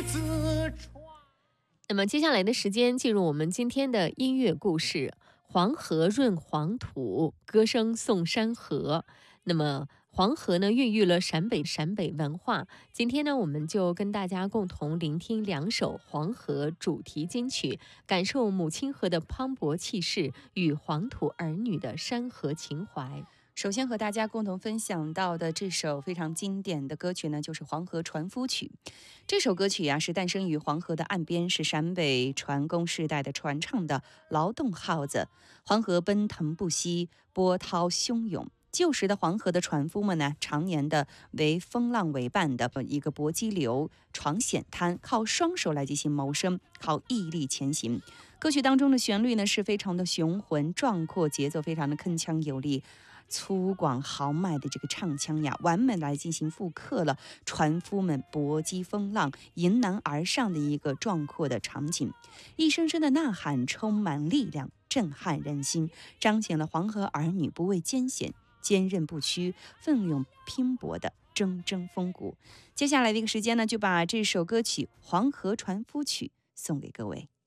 子船。 那么接下来的时间进入我们今天的音乐故事。黄河润黄土，歌声颂山河。那么黄河呢，孕育了陕北文化。今天呢，我们就跟大家共同聆听2首黄河主题金曲，感受母亲河的磅礴气势与黄土儿女的山河情怀。 首先和大家共同分享到的这首非常经典的歌曲呢，就是《黄河船夫曲》。这首歌曲呀，是诞生于黄河的岸边，是陕北船工世代的传唱的劳动号子。黄河奔腾不息，波涛汹涌。旧时的黄河的船夫们呢，常年的为风浪为伴的一个搏击流、闯险滩，靠双手来进行谋生，靠毅力前行。歌曲当中的旋律呢，是非常的雄浑壮阔，节奏非常的铿锵有力。粗犷豪迈的这个唱腔呀，完美来进行复刻了船夫们搏击风浪、迎难而上的一个壮阔的场景。一声声的呐喊充满力量，震撼人心，彰显了黄河儿女不畏艰险、坚韧不屈、奋勇拼搏的铮铮风骨。接下来的一个时间呢，就把这首歌曲《黄河船夫曲》送给各位。